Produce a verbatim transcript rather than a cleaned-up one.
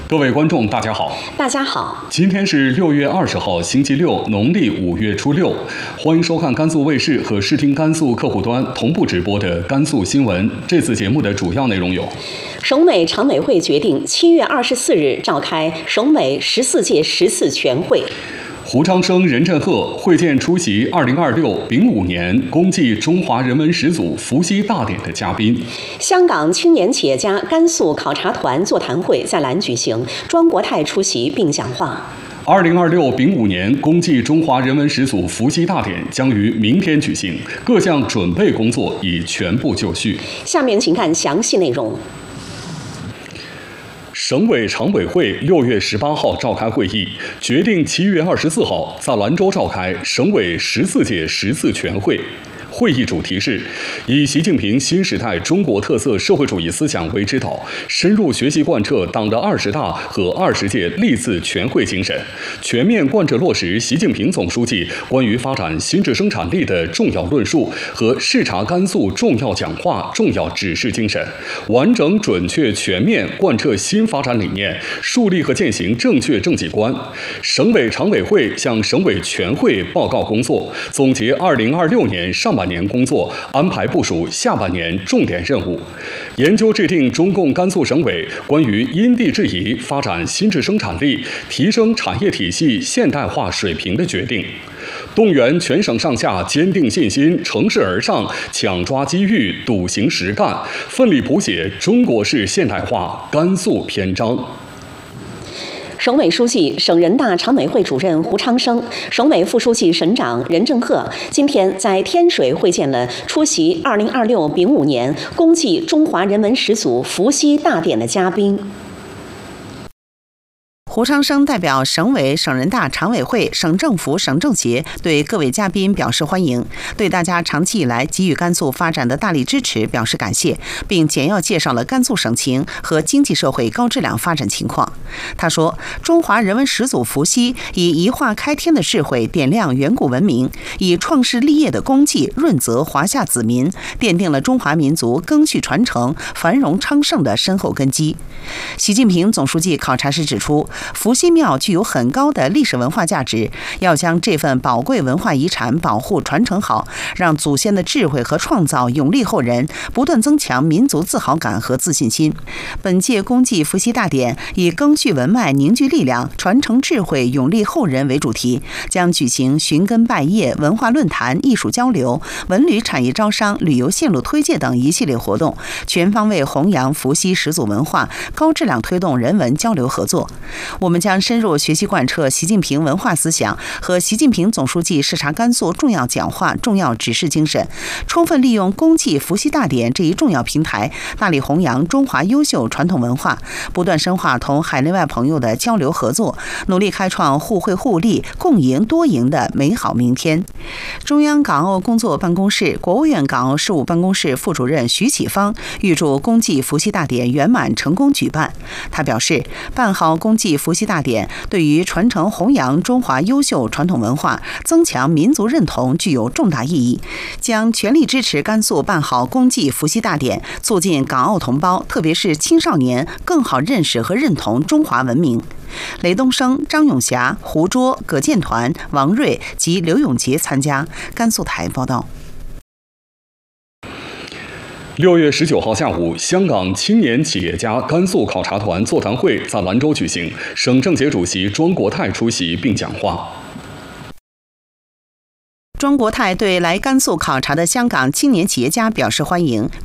各位观众，大家好。 大家好。 今天是六月二十号，星期六，农历五月初六。欢迎收看甘肃卫视和视听甘肃客户端同步直播的甘肃新闻。这次节目的主要内容有： 省委常委会决定七月二十四日召开省委十四届十四全会。 胡昌生、任振赫会见出席二零二六丙午年公祭中华人文始祖伏羲大典的嘉宾。 香港青年企业家甘肃考察团座谈会在兰举行，庄国泰出席并讲话。 二零二六丙午年公祭中华人文始祖伏羲大典将于明天举行，各项准备工作已全部就绪。 下面请看详细内容。 省委常委会六月十八号召开会议，决定七月二十四号在兰州召开省委十四届十四全会。会议主题是以习近平新时代中国特色社会主义思想为指导，深入学习贯彻党的二十大和二十届历次全会精神，全面贯彻落实习近平总书记关于发展新质生产力的重要论述和视察甘肃重要讲话重要指示精神，完整准确全面贯彻新发展理念，树立和践行正确政绩观。省委常委会向省委全会报告工作，总结二零二六年上半年工作，安排部署下半年重点任务，研究制定中共甘肃省委关于因地制宜发展新质生产力、提升产业体系现代化水平的决定，动员全省上下坚定信心、乘势而上，抢抓机遇、笃行实干，奋力谱写中国式现代化甘肃篇章。 省委书记、省人大常委会主任胡昌生，省委副书记、省长任振赫今天在天水会见了出席二零二六丙午年公祭中华人文始祖伏羲大典的嘉宾。 胡昌生代表省委、省人大常委会、省政府、省政协对各位嘉宾表示欢迎，对大家长期以来给予甘肃发展的大力支持表示感谢，并简要介绍了甘肃省情和经济社会高质量发展情况。他说，中华人文始祖伏羲以一化开天的智慧点亮远古文明，以创世立业的功绩润泽华夏子民，奠定了中华民族赓续传承、繁荣昌盛的深厚根基。习近平总书记考察时指出，伏羲庙具有很高的历史文化价值，要将这份宝贵文化遗产保护传承好，让祖先的智慧和创造永历后人，不断增强民族自豪感和自信心。本届公祭伏羲大典以赓续文脉、凝聚力量、传承智慧、永历后人为主题，将举行寻根拜谒、文化论坛、艺术交流、文旅产业招商、旅游线路推介等一系列活动，全方位弘扬伏羲始祖文化，高质量推动人文交流合作。我们将深入学习贯彻习近平文化思想和习近平总书记视察甘肃重要讲话重要指示精神，充分利用公祭伏羲大典这一重要平台，大力弘扬中华优秀传统文化，不断深化同海内外朋友的交流合作，努力开创互惠互利、共赢多赢的美好明天。中央港澳工作办公室、国务院港澳事务办公室副主任徐启芳预祝公祭伏羲大典圆满成功举办。他表示，办好公祭伏羲大典对于传承弘扬中华优秀传统文化、增强民族认同具有重大意义，将全力支持甘肃办好公祭伏羲大典，促进港澳同胞，特别是青少年更好认识和认同中华文明。雷东升、张永霞、胡卓、葛建团、王瑞及刘永杰参加。甘肃台报道。 六月十九号下午，香港青年企业家甘肃考察团座谈会在兰州举行，省政协主席庄国泰出席并讲话。 庄国泰对来甘肃考察的香港青年企业家表示欢迎，